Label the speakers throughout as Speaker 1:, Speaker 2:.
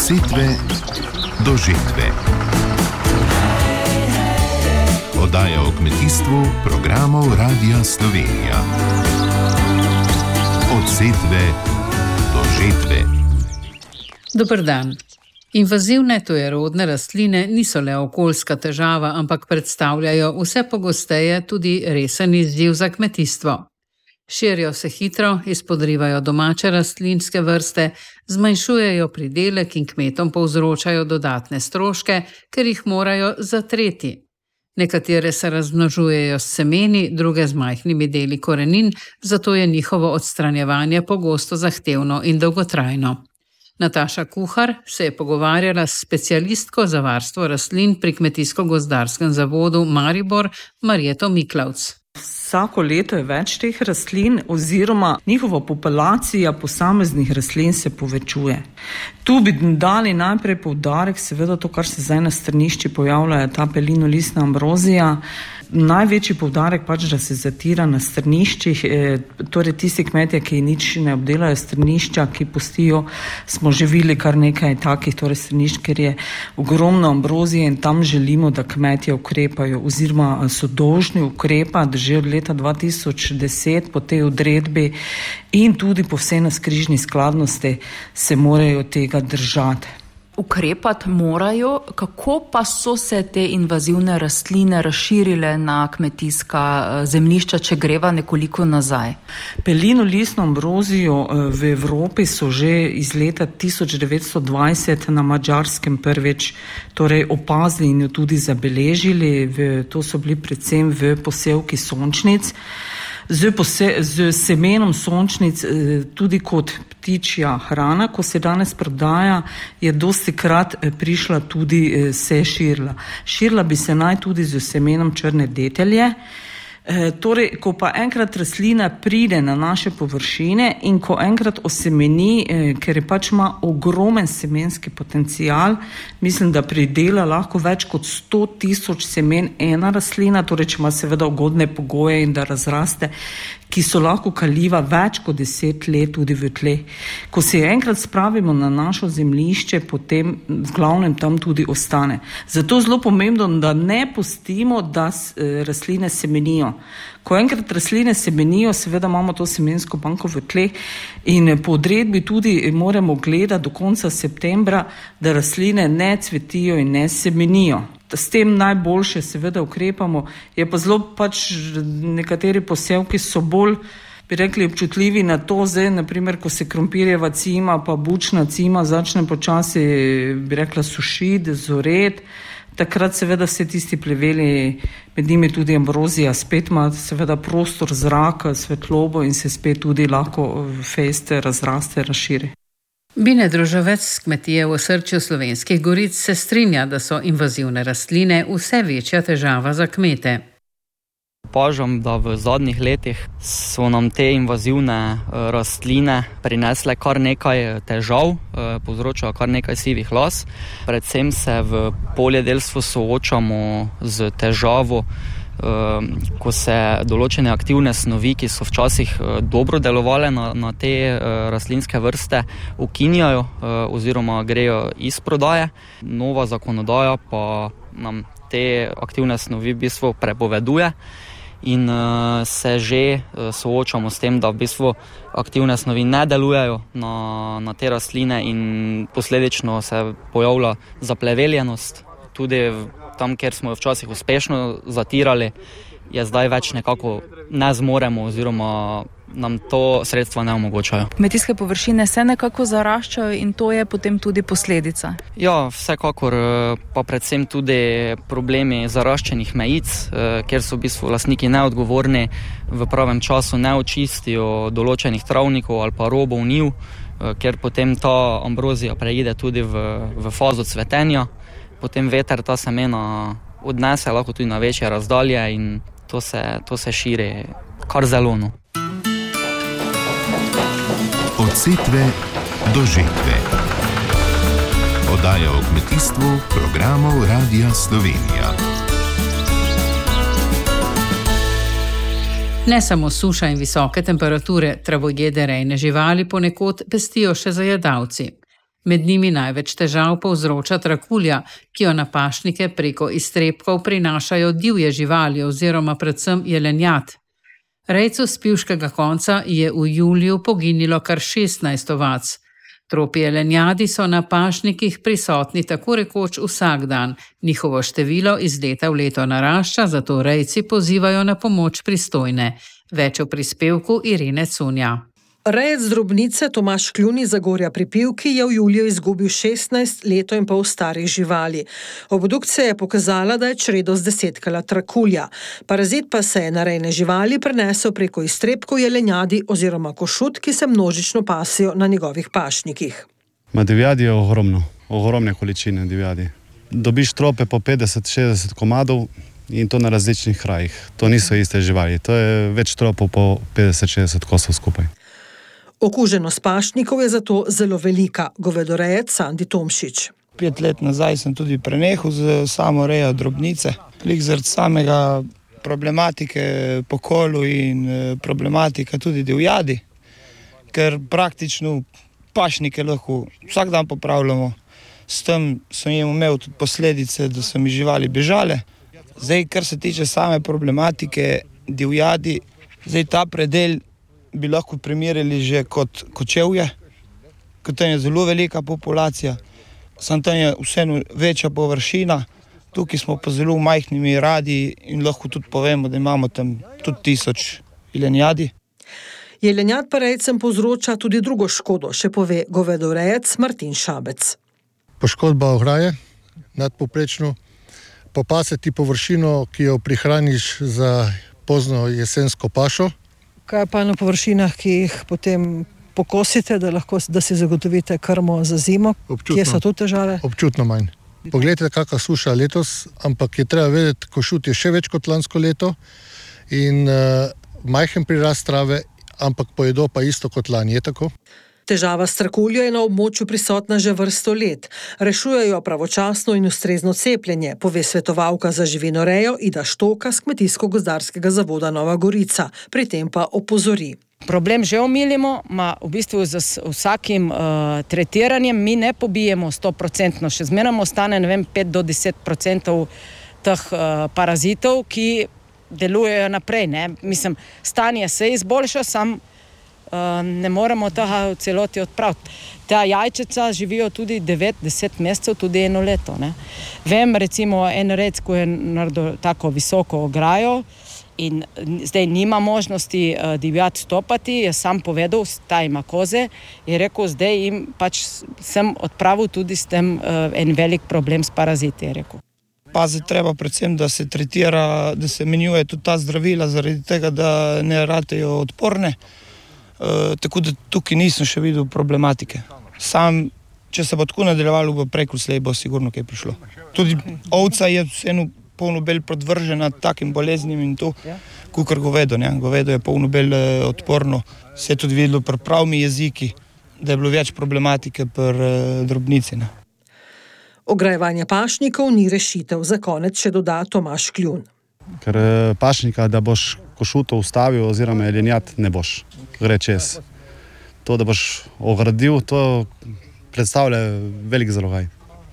Speaker 1: setve do žetve. Oddaja o kmetijstvu programov Radia Slovenija. Od setve do žetve.
Speaker 2: Dober dan. Invazivne tujerodne rastline niso le okoljska težava, ampak predstavljajo vse pogosteje tudi resen izziv za kmetijstvo. Širijo se hitro, izpodrivajo domače rastlinske vrste, zmanjšujejo pridelek in kmetom povzročajo dodatne stroške, ker jih morajo zatreti. Nekatere se razmnožujejo s semeni, druge z majhnimi deli korenin, zato je njihovo odstranjevanje pogosto zahtevno in dolgotrajno. Nataša Kuhar se je pogovarjala s specialistko za varstvo rastlin pri Kmetijsko-gozdarskem zavodu Maribor Marjeto Miklavc.
Speaker 3: Vsako leto je več teh rastlin oziroma njihova populacija posameznih rastlin se povečuje. Tu bi dali najprej poudarek, seveda to, kar se zdaj na strnišči pojavlja, je ta pelinolistna ambrozija. Največji poudarek da se zatira na strniščih, torej tisti kmetje, ki nič ne obdelajo strnišča, ki pustijo, smo že videli kar nekaj takih torej strnišč, ker je ogromno ambrozije in tam želimo, da kmetje ukrepajo oziroma so dolžni ukrepati že od leta 2010 po tej odredbi in tudi po vsej navzkrižni skladnosti se morajo tega držati.
Speaker 4: Ukrepati morajo, kako pa so se te invazivne rastline razširile na kmetijska zemljišča, če greva nekoliko nazaj?
Speaker 3: Pelinolistno ambrozijo v Evropi so že iz leta 1920 na Madžarskem prvič torej opazili in jo tudi zabeležili. To so bili predvsem v posevki sončnic. Z semenom sončnic tudi kot ptičja hrana, ko se danes prodaja, je dostikrat prišla tudi se širila. Širila bi se naj tudi z semenom črne detelje. Torej, ko pa enkrat rastlina pride na naše površine in ko enkrat osemeni, ker je ima ogromen semenski potencial, mislim, da pridela lahko več kot 100.000 semen ena rastlina, torej, če ima seveda ugodne pogoje in da razraste, ki so lahko kaljiva več kot 10 let tudi v tle. Ko se enkrat spravimo na našo zemljišče, potem v glavnem tam tudi ostane. Zato je zelo pomembno, da ne pustimo, da rastline semenijo. Ko enkrat rastline semenijo, seveda imamo to semensko banko v tle in po odredbi tudi moramo gledati do konca septembra, da rastline ne cvetijo in ne semenijo. S tem najboljše seveda ukrepamo, je pa zelo nekateri posevki so bolj, bi rekli, občutljivi na to, zdaj, naprimer, ko se krompirjeva cima pa bučna cima začne počasi, bi rekla, sušiti, zoreti, takrat seveda vse tisti pleveli, med njimi tudi ambrozija, spet ima seveda prostor zraka, svetlobo in se spet tudi lahko feste, razraste, razširi.
Speaker 2: Bine Družovec z kmetije v osrčju Slovenskih goric se strinja, da so invazivne rastline vse večja težava za kmete.
Speaker 5: Opažam, da v zadnjih letih so nam te invazivne rastline prinesle kar nekaj težav, povzročajo kar nekaj sivih las. Predvsem se v poljedelstvu soočamo z težavo, ko se določene aktivne snovi, ki so včasih dobro delovale na te rastlinske vrste, ukinjajo oziroma grejo iz prodaje. Nova zakonodaja pa nam te aktivne snovi v bistvu prepoveduje in se že soočamo s tem, da v bistvu aktivne snovi ne delujejo na te rastline in posledično se pojavlja zapleveljenost. Tudi tam, kjer smo jo včasih uspešno zatirali, je zdaj več nekako ne zmoremo oziroma nam to sredstva ne omogočajo.
Speaker 4: Kmetijske površine se nekako zaraščajo in to je potem tudi posledica.
Speaker 5: Ja, vsekakor, pa predvsem tudi problemi zaraščenih mejic, kjer so v bistvu lastniki neodgovorni, v pravem času ne očistijo določenih travnikov ali pa robov njiv, kjer potem ta ambrozija preide tudi v fazo cvetenja. Potem veter ta semena odnese lahko tudi na večje razdalje in to se širi kar zelo.
Speaker 1: Od setve do žetve. Oddaja o kmetijstvu programov Radia Slovenija.
Speaker 2: Ne samo suša in visoke temperature, travojede rejne živali ponekod pestijo še zajedavci. Med njimi največ težav povzroča trakulja, ki jo na pašnike preko iztrebkov prinašajo divje živali oziroma predvsem jelenjad. Rejcu s pivškega konca je v juliju poginilo kar 16 ovac. Tropi jelenjadi so na pašnikih prisotni tako rekoč vsak dan. Njihovo število iz leta v leto narašča, zato rejci pozivajo na pomoč pristojne. Več o prispevku Irene Cunja.
Speaker 6: Rejec drobnice Tomaž Kljun iz Zagorja pri Pivki je v juliju izgubil 16 leto in pol starih živali. Obdukcija je pokazala, da je čredo zdesetkala trakulja. Parazit pa se je na rejne živali prenesel preko iztrebkov jelenjadi oziroma košut, ki se množično pasijo na njegovih pašnikih.
Speaker 7: Divjadi je ogromne količine divjadi. Dobiš trope po 50-60 komadov in to na različnih krajih. To niso iste živali, to je več tropov po 50-60 kosov skupaj.
Speaker 6: Okuženost pašnikov je zato zelo velika, govedorejec Sandi Tomšič.
Speaker 8: 5 let nazaj sem tudi prenehal z samo rejo drobnice. Zaradi samega problematike pokolu in problematika tudi divjadi, ker praktično pašnike lahko vsak dan popravljamo. S tem sem imel tudi posledice, da so mi živali bežale. Zdaj, kar se tiče same problematike divjadi, zdaj ta predel bi lahko primerjali že kot Kočevje, ker tam je zelo velika populacija, samo tam je vseeno večja površina, tukaj smo pa zelo majhnimi radi in lahko tudi povemo, da imamo tam tudi 1000 jelenjadi.
Speaker 6: Jelenjad pa rejcem povzroča tudi drugo škodo, še pove govedorejec Martin Šabec.
Speaker 9: Poškodba ograje, nadpovprečno, popase ti površino, ki jo prihraniš za pozno jesensko pašo.
Speaker 6: Kaj pa na površinah, ki jih potem pokosite, da si zagotovite krmo za zimo? Kje so tu težave?
Speaker 9: Občutno manj. Poglejte, kakva suša letos, ampak je treba vedeti, košut je še več kot lansko leto in majhen prirast trave, ampak pojedo pa isto kot lani, je tako?
Speaker 6: Težava s trakuljo je na območju prisotna že vrsto let. Rešujejo pravočasno in ustrezno cepljenje, pove svetovalka za živinorejo Ida Štoka s Kmetijsko-gozdarskega zavoda Nova Gorica. Pri tem pa opozori.
Speaker 10: Problem že omilimo, v bistvu z vsakim tretiranjem mi ne pobijemo 100%, še zmeraj ostane 5 do 10% teh parazitov, ki delujejo naprej. Mislim, stanje se izboljša, sam ne moremo tega v celoti odpraviti. Ta jajčica živijo tudi 9-10 mesecev, tudi 1 leto. Vem, recimo, en rec, ko je naredil tako visoko ograjo in zdaj nima možnosti divjad stopati, je sam povedal, ta ima koze, je rekel, zdaj jim pač sem odpravil tudi s tem en velik problem s paraziti, je rekel.
Speaker 8: Paziti treba predvsem, da se tretira, da se menjuje tudi ta zdravila, zaradi tega, da ne ratejo odporne. Tako da tukaj nisem še videl problematike. Sam, če se bo tako nadaljevalo, bo preko slej bo sigurno kaj prišlo. Tudi ovca je vseeno polno bolj podvržena takim boleznim in to, kakor govedo. Govedo je polno bolj odporno. Se je tudi videlo pri pravimi jeziki, da je bilo več problematike pri drobnici.
Speaker 6: Ograjevanje pašnikov ni rešitev, za konec še doda Tomaž Kljun.
Speaker 7: Ker pašnika, da boš košuto ustavil oziroma jelenjad, ne boš. Gre čez. To, da boš ogradil, to predstavlja velik zalogaj.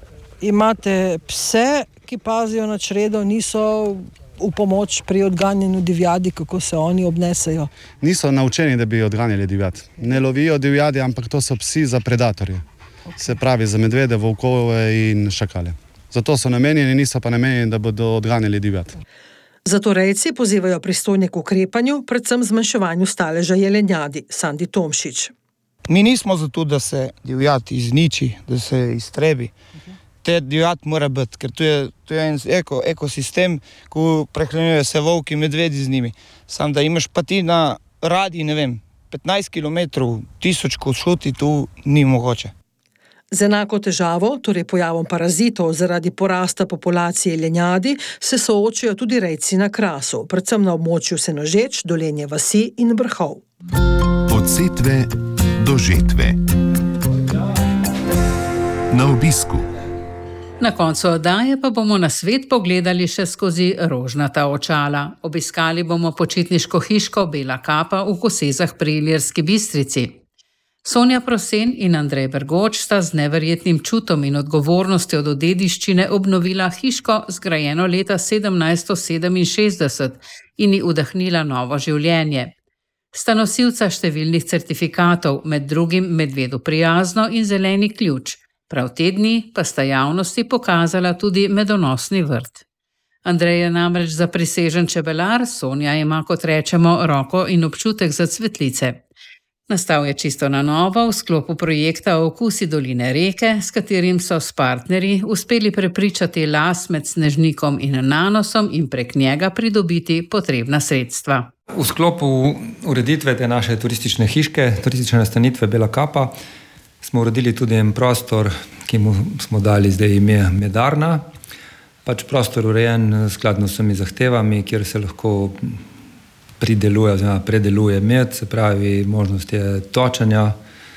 Speaker 6: Imate pse, ki pazijo na čredo, niso v pomoč pri odganjanju divjadi, kako se oni obnesejo?
Speaker 7: Niso naučeni, da bi odganjali divjad. Ne lovijo divjadi, ampak to so psi za predatorje. Se pravi za medvede, volkove in šakale. Zato so namenjeni, niso pa namenjeni, da bodo odganjali divjad.
Speaker 6: Zato rejci pozivajo pristojne k ukrepanju, predvsem zmanjševanju staleža jelenjadi, Sandi Tomšič.
Speaker 8: Mi nismo zato, da se divjad izniči, da se iztrebi. Te divjad mora biti, ker to je en ekosistem, ko prehranjujejo se volki, medvedi z njimi. Sam da imaš pa ti na radi, 15 km, 1000 košuti, tu ni mogoče.
Speaker 6: Z enako težavo, torej pojavom parazitov zaradi porasta populacije jelenjadi, se soočajo tudi rejci na Krasu, predvsem na območju Senožeč, Dolenje vasi in Brhov.
Speaker 1: Od setve do žetve. Na obisku.
Speaker 2: Na koncu oddaje pa bomo na svet pogledali še skozi rožnata očala. Obiskali bomo počitniško hiško Bela kapa v Kosezah pri Ilirski Bistrici. Sonja Prosen in Andrej Bergoč sta z neverjetnim čutom in odgovornostjo do dediščine obnovila hiško, zgrajeno leta 1767 in ji vdahnila novo življenje. Sta nosilca številnih certifikatov, med drugim Medvedu prijazno in Zeleni ključ. Prav te dni pa sta javnosti pokazala tudi medonosni vrt. Andrej je namreč zaprisežen čebelar, Sonja ima, kot rečemo, roko in občutek za cvetlice. Nastal je čisto na novo v sklopu projekta Okusi doline Reke, s katerim so s partnerji uspeli prepričati las med Snežnikom in Nanosom in prek njega pridobiti potrebna sredstva.
Speaker 11: V sklopu ureditve te naše turistične hiške, turistične nastanitve Bela kapa, smo uredili tudi en prostor, ki mu smo dali zdaj ime Medarna. Prostor urejen skladno s vsemi zahtevami, kjer se lahko prideluje oziroma predeluje med, se pravi možnost je točenja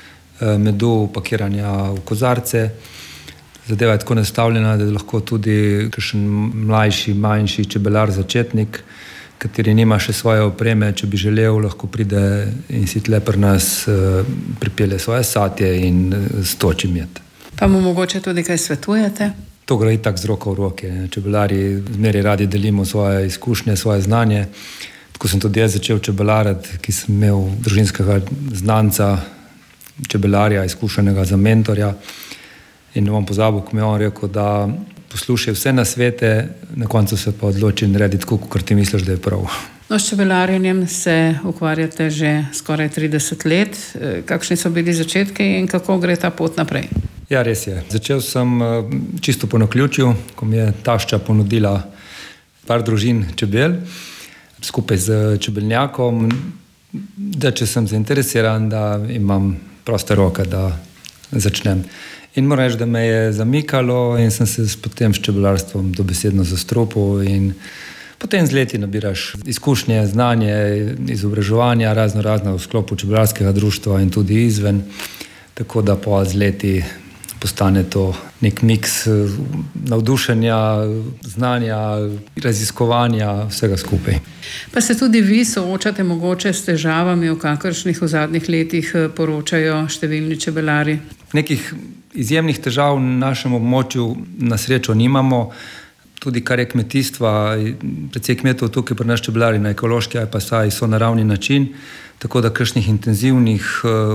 Speaker 11: medu, pakiranja v kozarce. Zadeva je tako nastavljena, da lahko tudi kakšen mlajši, manjši čebelar, začetnik, kateri nima še svoje opreme, če bi želel, lahko pride in si tle pri nas pripelje svoje satje in stoči med.
Speaker 2: Pa mu mogoče tudi kaj svetujete?
Speaker 11: To gre itak z roko v roke. Čebelari zmeraj radi delimo svoje izkušnje, svoje znanje. Tako sem tudi jaz začel čebelariti, ki sem imel družinskega znanca, čebelarja, izkušenega za mentorja. In ne bom pozabil, ko mi je on rekel, da poslušaj vse na svete, na koncu se pa odloči naredi tako, kot ti misliš, da je prav.
Speaker 2: No, s čebelarjenjem se ukvarjate že skoraj 30 let. Kakšni so bili začetki in kako gre ta pot naprej?
Speaker 11: Ja, res je. Začel sem čisto po naključju, ko mi je tašča ponudila par družin čebel, skupaj z čebelnjakom, da če sem zainteresiran, da imam proste roke, da začnem. In moram reči, da me je zamikalo in sem se potem s čebelarstvom dobesedno zastrupil in potem z leti nabiraš izkušnje, znanje, izobraževanja, razno v sklopu čebelarskega društva in tudi izven, tako da pa z leti postane to nek miks navdušenja, znanja, raziskovanja, vsega skupaj.
Speaker 2: Pa se tudi vi soočate mogoče s težavami, o kakršnih v zadnjih letih poročajo številni čebelari?
Speaker 11: Nekih izjemnih težav v našem območju na srečo nimamo. Tudi kar je kmetijstva, precej kmetov tukaj pri nas čebelari na ekološki ali pa saj so naravni način, tako da kakšnih intenzivnih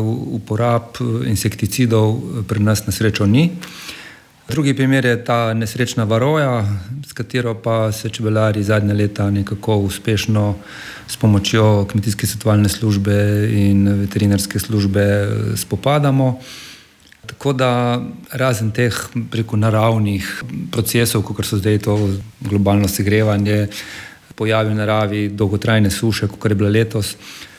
Speaker 11: uporab insekticidov pri nas na srečo ni. Drugi primer je ta nesrečna varoja, s katero pa se čebelari zadnja leta nekako uspešno s pomočjo kmetijske svetovalne službe in veterinarske službe spopadamo. Tako da razen teh preko naravnih procesov, kot so zdaj to globalno segrevanje, pojavi v naravi, dolgotrajne suše, kot je bila letos,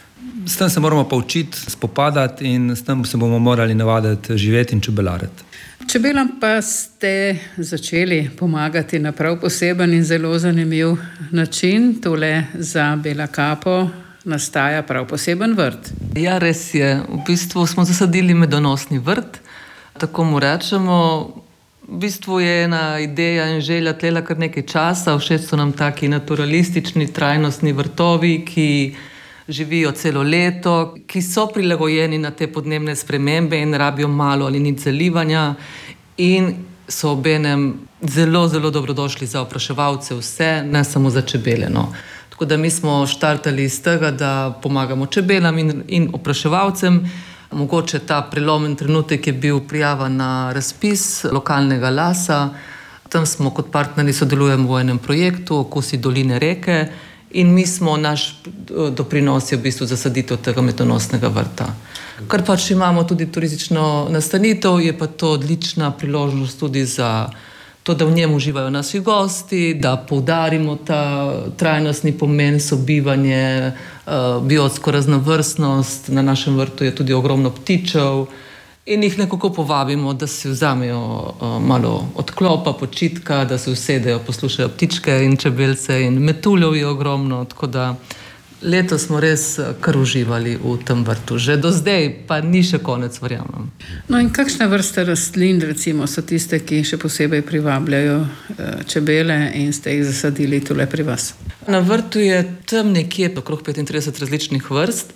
Speaker 11: s tem se moramo pa učiti spopadati in s tem se bomo morali navaditi živeti in čebelariti.
Speaker 2: Čebelam pa ste začeli pomagati na prav poseben in zelo zanimiv način. Tole za Bela kapo nastaja prav poseben vrt.
Speaker 12: Ja, res je. V bistvu smo zasadili medonosni vrt, tako mu rečemo. V bistvu je ena ideja in želja tlela kar nekaj časa. Všeč so nam taki naturalistični, trajnostni vrtovi, ki živijo celo leto, ki so prilagojeni na te podnebne spremembe in rabijo malo ali nič zalivanja in so obenem zelo dobrodošli za opraševalce vse, ne samo za čebele. Tako da mi smo štartali iz tega, da pomagamo čebelam in opraševalcem. Mogoče ta prelomen trenutek je bil prijava na razpis lokalnega lasa. Tam smo kot partnerji sodelujemo v enem projektu Okusi doline Reke in mi smo, naš doprinos je v bistvu zasaditev tega medonosnega vrta. Ker pač imamo tudi turistično nastanitev, je pa to odlična priložnost tudi za to, da v njem uživajo naši gosti, da poudarimo ta trajnostni pomen, sobivanje, biotsko raznovrstnost. Na našem vrtu je tudi ogromno ptičev in jih nekako povabimo, da si vzamejo malo odklopa, počitka, da se usedejo, poslušajo ptičke in čebelce in metuljev je ogromno, tako da letos smo res kar uživali v tem vrtu. Že do zdaj pa ni še konec, verjamem.
Speaker 2: No in kakšne vrste rastlin recimo so tiste, ki še posebej privabljajo čebele in ste jih zasadili tule pri vas?
Speaker 12: Na vrtu je tam nekje okrog 35 različnih vrst,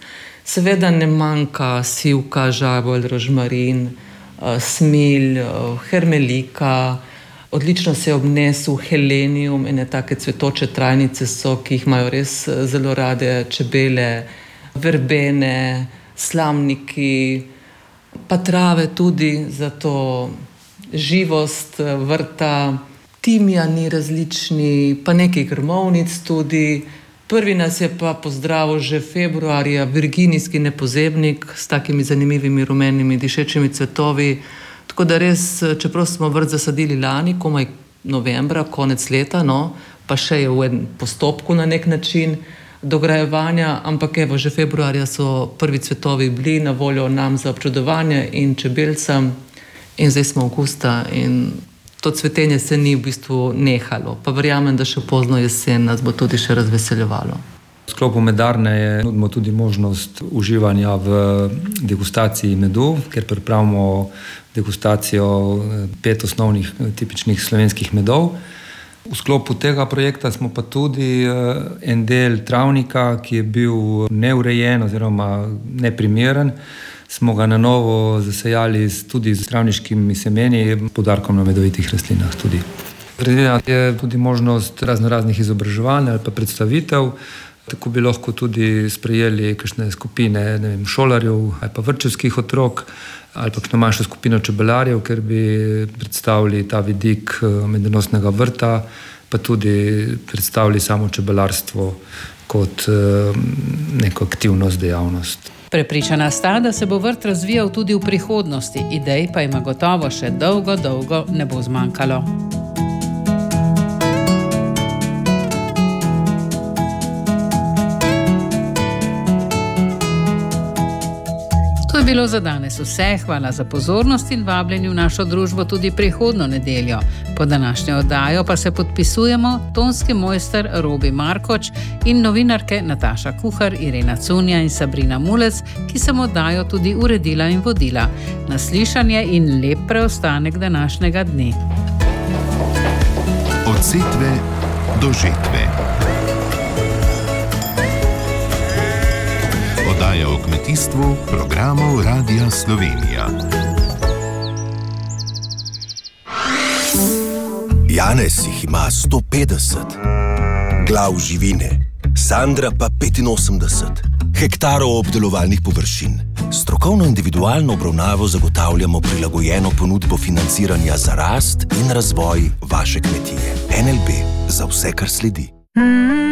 Speaker 12: Seveda ne manjka sivka, žabolj, rožmarin, smilj, hermelika. Odlično se je obnesel helenium, ene take cvetoče trajnice so, ki jih imajo res zelo rade čebele, verbene, slamniki, pa trave tudi za to živost vrta, timijani različni, pa nekaj grmovnic tudi. Prvi nas je pa pozdravil že februarja virginijski nepozebnik s takimi zanimivimi rumenimi dišečimi cvetovi. Tako da res, čeprav smo vrt zasadili lani, komaj novembra, konec leta, pa še je v enem postopku na nek način dograjevanja, ampak evo, že februarja so prvi cvetovi bili na voljo nam za občudovanje in čebelcem in zdaj smo avgusta in to cvetenje se ni v bistvu nehalo. Pa verjamem, da še pozno jesen nas bo tudi še razveseljevalo.
Speaker 11: V sklopu medarne nudimo tudi možnost uživanja v degustaciji medu, ker pripravimo degustacijo 5 osnovnih tipičnih slovenskih medov. V sklopu tega projekta smo pa tudi en del travnika, ki je bil neurejen oziroma neprimeren, smo ga na novo zasejali tudi z travniškimi semeni, poudarkom na medovitih rastlinah tudi. Predvidena je tudi možnost raznoraznih izobraževanj ali pa predstavitev. Tako bi lahko tudi sprejeli kakšne skupine, šolarjev ali pa vrtčevskih otrok ali pa kakšno manjšo skupino čebelarjev, ker bi predstavili ta vidik medonosnega vrta, pa tudi predstavili samo čebelarstvo kot neko aktivnost, dejavnost.
Speaker 2: Prepričana sta, da se bo vrt razvijal tudi v prihodnosti, idej pa ima gotovo še dolgo ne bo zmanjkalo. To je bilo za danes vse. Hvala za pozornost in vabljenje v našo družbo tudi prihodnjo nedeljo. Po današnjo oddajo pa se podpisujemo tonski mojster Robi Markoč in novinarke Nataša Kuhar, Irena Cunja in Sabrina Mulec, ki sem oddajo tudi uredila in vodila. Naslišanje in lep preostanek današnjega dne.
Speaker 1: Od setve do žetve. Oddaja o kmetijstvu programov Radia Slovenija.
Speaker 13: Janez jih ima 150, glav živine, Sandra pa 85, hektarov obdelovalnih površin. Strokovno individualno obravnavo zagotavljamo prilagojeno ponudbo financiranja za rast in razvoj vaše kmetije. NLB, za vse, kar sledi.